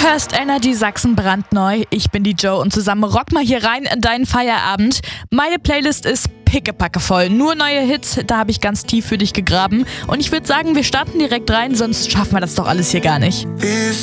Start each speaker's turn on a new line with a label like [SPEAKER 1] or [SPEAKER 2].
[SPEAKER 1] hörst Energy Sachsen brandneu. Ich bin die Joe und zusammen rock mal hier rein in deinen Feierabend. Meine Playlist ist pickepacke voll. Nur neue Hits, da habe ich ganz tief für dich gegraben. Und ich würde sagen, wir starten direkt rein, sonst schaffen wir das doch alles hier gar nicht.